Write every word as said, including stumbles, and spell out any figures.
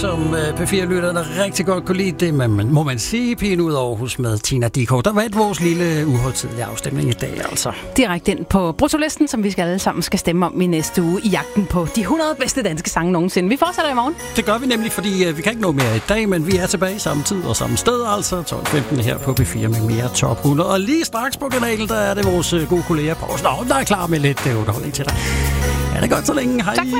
Som P fire-lytterne rigtig godt kunne lide det, men må man sige, Pigen ud af Aarhus med Tina Dickow. Der var et vores lille uholdtidlige afstemning i dag, altså. Direkte ind på bruttolisten, som vi skal alle sammen skal stemme om i næste uge i jagten på de hundrede bedste danske sange nogensinde. Vi fortsætter i morgen. Det gør vi nemlig, fordi uh, vi kan ikke nå mere i dag, men vi er tilbage samme tid og samme sted, altså tolv femten her på P fire med mere Top hundrede. Og lige straks på kanalen, der er det vores uh, gode kollega Poulsen, der er klar med lidt uh, underholdning til dig. Er det godt så længe? Hej. Tak for